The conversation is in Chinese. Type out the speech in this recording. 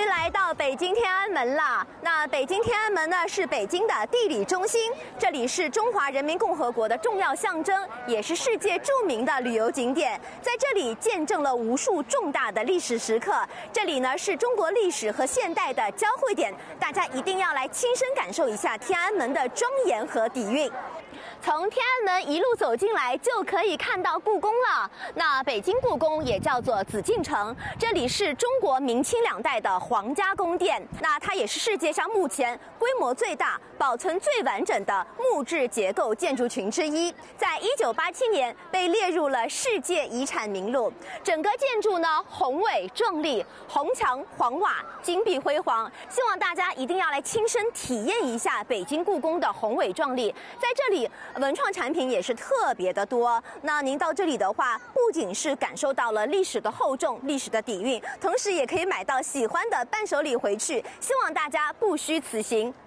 于来到北京天安门了。那北京天安门呢，是北京的地理中心，这里是中华人民共和国的重要象征，也是世界著名的旅游景点。在这里见证了无数重大的历史时刻。这里呢，是中国历史和现代的交汇点，大家一定要来亲身感受一下天安门的庄严和底蕴。从天安门一路走进来，就可以看到故宫了。那北京故宫也叫做紫禁城，这里是中国明清两代的皇家宫殿。那它也是世界上目前规模最大、保存最完整的木质结构建筑群之一，在1987年被列入了世界遗产名录。整个建筑呢，宏伟壮丽，红墙黄瓦，金碧辉煌。希望大家一定要来亲身体验一下北京故宫的宏伟壮丽。在这里，文创产品也是特别的多。那您到这里的话，不仅是感受到了历史的厚重、历史的底蕴，同时也可以买到喜欢的伴手礼回去。希望大家不虚此行。